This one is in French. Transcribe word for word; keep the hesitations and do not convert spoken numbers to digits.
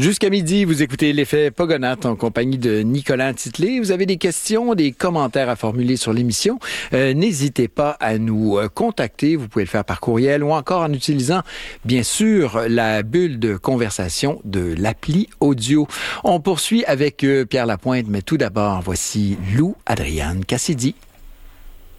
Jusqu'à midi, vous écoutez l'effet Pogonatte en compagnie de Nicolas Titley. Vous avez des questions, des commentaires à formuler sur l'émission. Euh, n'hésitez pas à nous euh, contacter. Vous pouvez le faire par courriel ou encore en utilisant, bien sûr, la bulle de conversation de l'appli audio. On poursuit avec euh, Pierre Lapointe, mais tout d'abord, voici Lou Adriane Cassidy.